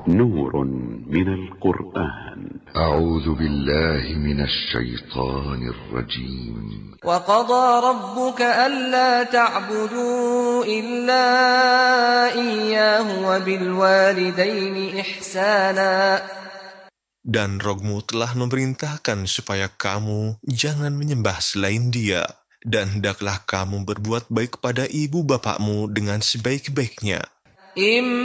نور من القرآن. أعوذ بالله من الشيطان الرجيم. وقضى ربك ألا تعبدوا إلا إياه وبالوالدين إحسانا. Dan Rohmu telah memerintahkan supaya kamu jangan menyembah selain Dia, dan hendaklah kamu berbuat baik kepada ibu bapakmu dengan sebaik-baiknya.